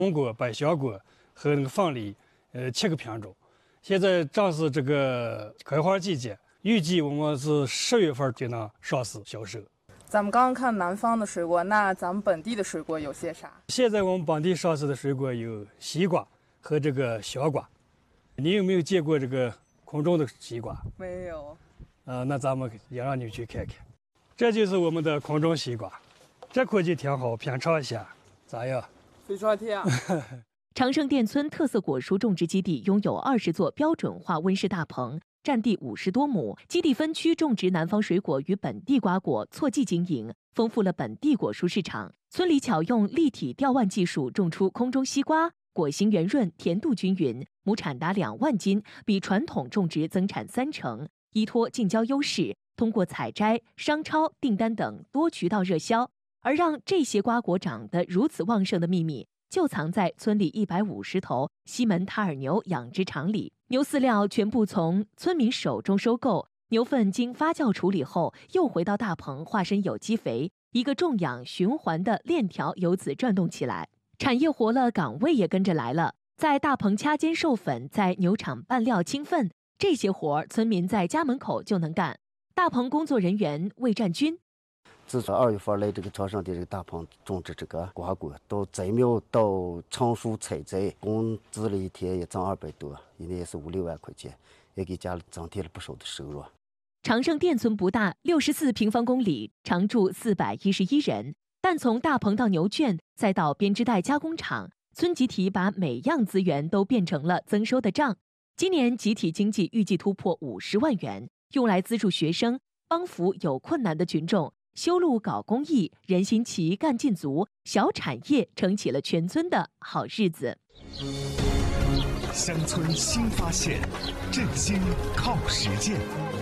红果、百香果和那个凤梨，7个品种。现在正是这个开花季节，预计我们是10月份就能上市销售。 咱们刚刚看南方的水果，那咱们本地的水果有些啥？ 现在我们本地上市的水果有西瓜和这个香瓜。你有没有见过这个空中的西瓜？ 没有。 那咱们也让你去看看。这就是我们的空中西瓜，这口就挺好，品尝一下，咋样？ 非常甜。 长胜店村特色果蔬种植基地拥有20座标准化温室大棚，占地50多亩。基地分区种植南方水果与本地瓜果错季经营，丰富了本地果蔬市场。村里巧用立体吊腕技术种出空中西瓜，果形圆润，甜度均匀，亩产达2万斤，比传统种植增产30%。依托近郊优势，通过采摘、商超、订单等多渠道热销。而让这些瓜果长得如此旺盛的秘密，就藏在村里150头西门塔尔牛养殖场里。牛饲料全部从村民手中收购，牛粪经发酵处理后，又回到大棚化身有机肥，一个种养循环的链条由此转动起来。产业活了，岗位也跟着来了，在大棚掐尖授粉，在牛场拌料清粪，这些活儿村民在家门口就能干。大棚工作人员魏占军。 自从2月份来这个长胜的这个大棚种植这个瓜果，到摘苗到成熟采摘，工资了一天也挣200多，一年也是5、6万块钱，也给家里增添了不少的收入。 长胜店村不大，64平方公里，常住411人。但从大棚到牛圈，再到编织袋加工厂，村集体把每样资源都变成了增收的账。今年集体经济预计突破50万元，用来资助学生，帮扶有困难的群众。修路搞公益，人心齐干劲足，小产业撑起了全村的好日子。 乡村新发现，振兴靠实践。